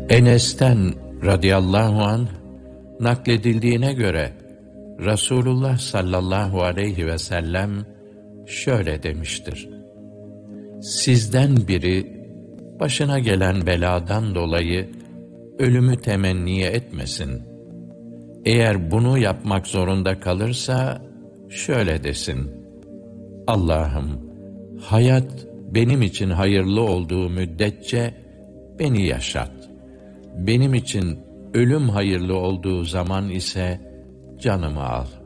Enes'ten radıyallahu anh nakledildiğine göre Resulullah sallallahu aleyhi ve sellem şöyle demiştir: Sizden biri başına gelen beladan dolayı ölümü temenni etmesin. Eğer bunu yapmak zorunda kalırsa şöyle desin: Allah'ım, hayat benim için hayırlı olduğu müddetçe beni yaşat. Benim için ölüm hayırlı olduğu zaman ise canımı al.